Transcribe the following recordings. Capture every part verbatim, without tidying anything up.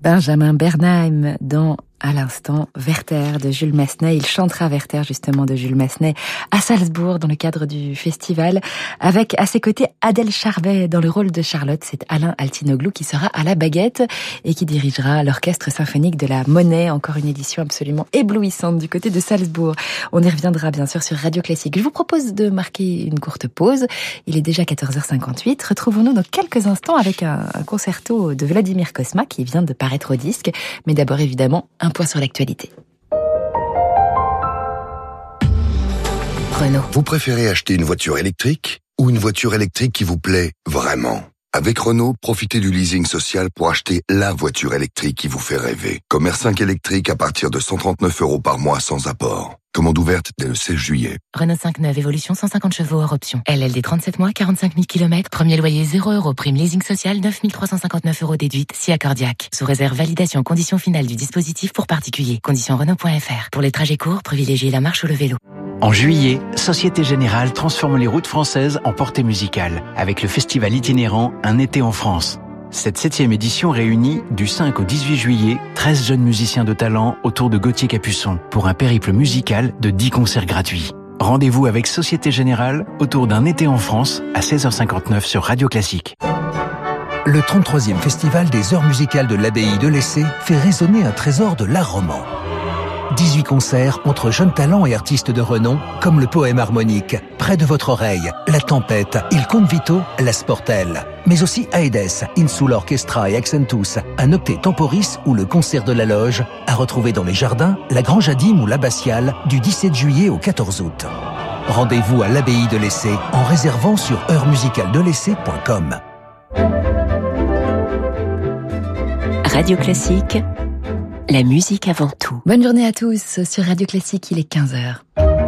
Benjamin Bernheim dans, à l'instant, Werther de Jules Massenet. Il chantera Werther, justement, de Jules Massenet à Salzbourg, dans le cadre du festival, avec à ses côtés Adèle Charvet dans le rôle de Charlotte. C'est Alain Altinoglou qui sera à la baguette et qui dirigera l'orchestre symphonique de la Monnaie. Encore une édition absolument éblouissante du côté de Salzbourg. On y reviendra bien sûr sur Radio Classique. Je vous propose de marquer une courte pause. Il est déjà quatorze heures cinquante-huit. Retrouvons-nous dans quelques instants avec un, un concerto de Vladimir Cosma qui vient de paraître au disque. Mais d'abord, évidemment, un point sur l'actualité. Renault. Vous préférez acheter une voiture électrique ou une voiture électrique qui vous plaît vraiment ? Avec Renault, profitez du leasing social pour acheter la voiture électrique qui vous fait rêver. Comme R cinq électrique à partir de cent trente-neuf euros par mois sans apport. Commande ouverte dès le seize juillet. Renault cinq neuf Évolution cent cinquante chevaux hors option. L L D trente-sept mois, quarante-cinq mille kilomètres. Premier loyer zéro euros. Prime leasing social neuf mille trois cent cinquante-neuf euros déduite si accordiaque. Sous réserve validation conditions finales du dispositif pour particuliers. Conditions Renault point F R. Pour les trajets courts, privilégiez la marche ou le vélo. En juillet, Société Générale transforme les routes françaises en portée musicale avec le festival itinérant Un été en France. Cette septième édition réunit, du cinq au dix-huit juillet, treize jeunes musiciens de talent autour de Gauthier Capuçon pour un périple musical de dix concerts gratuits. Rendez-vous avec Société Générale autour d'un été en France à seize heures cinquante-neuf sur Radio Classique. Le trente-troisième festival des heures musicales de l'abbaye de Lessay fait résonner un trésor de l'art roman. dix-huit concerts entre jeunes talents et artistes de renom, comme le poème harmonique, Près de votre oreille, La tempête, Il conte Vito, La Sportelle. Mais aussi Aedes, Insula Orchestra et Accentus, un octet temporis ou le concert de la loge, à retrouver dans les jardins, la Grange Adim ou l'Abbatiale, du dix-sept juillet au quatorze août. Rendez-vous à l'abbaye de Lessay en réservant sur heures musicales de lessay point com. Radio Classique, la musique avant tout. Bonne journée à tous sur Radio Classique, il est quinze heures.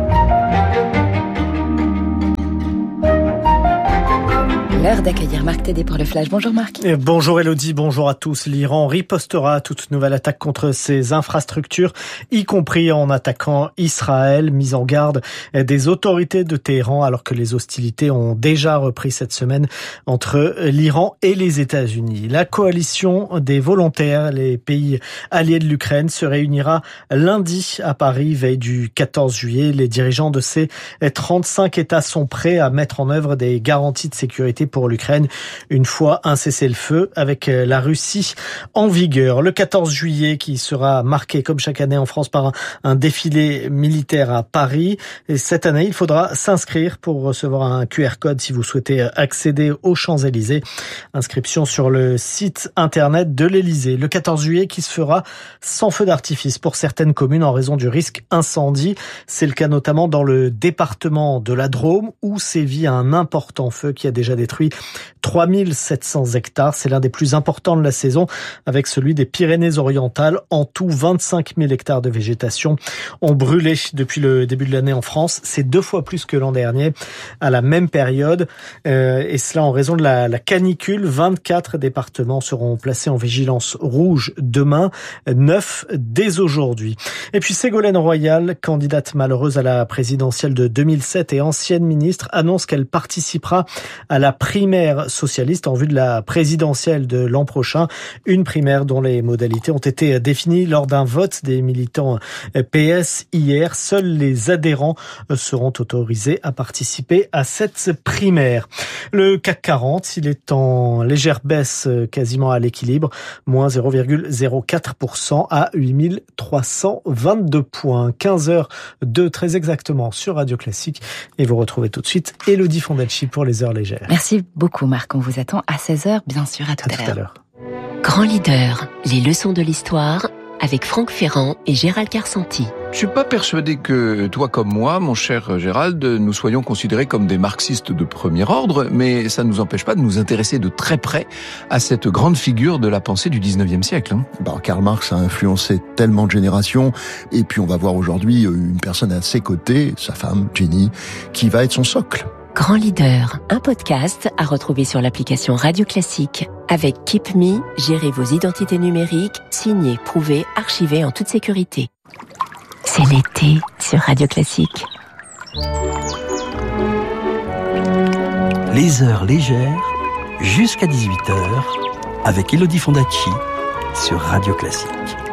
L'heure d'accueillir Marc Tédé pour le Flash. Bonjour Marc. Et bonjour Elodie, bonjour à tous. L'Iran ripostera à toute nouvelle attaque contre ses infrastructures, y compris en attaquant Israël. Mise en garde des autorités de Téhéran alors que les hostilités ont déjà repris cette semaine entre l'Iran et les États-Unis. La coalition des volontaires, les pays alliés de l'Ukraine, se réunira lundi à Paris, veille du quatorze juillet. Les dirigeants de ces trente-cinq États sont prêts à mettre en œuvre des garanties de sécurité pour l'Ukraine, une fois un cessez-le-feu avec la Russie en vigueur. Le quatorze juillet qui sera marqué comme chaque année en France par un, un défilé militaire à Paris. Et cette année, il faudra s'inscrire pour recevoir un Q R code si vous souhaitez accéder aux Champs-Élysées. Inscription sur le site internet de l'Élysée. Le quatorze juillet qui se fera sans feu d'artifice pour certaines communes en raison du risque incendie. C'est le cas notamment dans le département de la Drôme où sévit un important feu qui a déjà détruit trois mille sept cents hectares. C'est l'un des plus importants de la saison avec celui des Pyrénées-Orientales. En tout, vingt-cinq mille hectares de végétation ont brûlé depuis le début de l'année en France. C'est deux fois plus que l'an dernier à la même période. Euh, et cela en raison de la, la canicule. vingt-quatre départements seront placés en vigilance rouge demain, neuf dès aujourd'hui. Et puis Ségolène Royal, candidate malheureuse à la présidentielle de deux mille sept et ancienne ministre, annonce qu'elle participera à la primaire socialiste en vue de la présidentielle de l'an prochain. Une primaire dont les modalités ont été définies lors d'un vote des militants P S hier. Seuls les adhérents seront autorisés à participer à cette primaire. Le C A C quarante, il est en légère baisse quasiment à l'équilibre, moins zéro virgule zéro quatre pour cent à huit mille trois cent vingt-deux points. quinze heures deux très exactement sur Radio Classique. Et vous retrouvez tout de suite Elodie Fondacci pour les heures légères. Merci beaucoup Marc, on vous attend à seize heures, bien sûr, à tout à, à, tout à l'heure. Grand leader, les leçons de l'histoire avec Franck Ferrand et Gérald Carsanti. Je suis pas persuadé que toi comme moi, mon cher Gérald, nous soyons considérés comme des marxistes de premier ordre, mais ça ne nous empêche pas de nous intéresser de très près à cette grande figure de la pensée du dix-neuvième siècle. Hein. Bah, Karl Marx a influencé tellement de générations, et puis on va voir aujourd'hui une personne à ses côtés, sa femme, Jenny, qui va être son socle. Grand leader, un podcast à retrouver sur l'application Radio Classique. Avec Keep Me, gérez vos identités numériques, signez, prouvez, archivez en toute sécurité. C'est l'été sur Radio Classique. Les heures légères, jusqu'à dix-huit heures, avec Elodie Fondacci sur Radio Classique.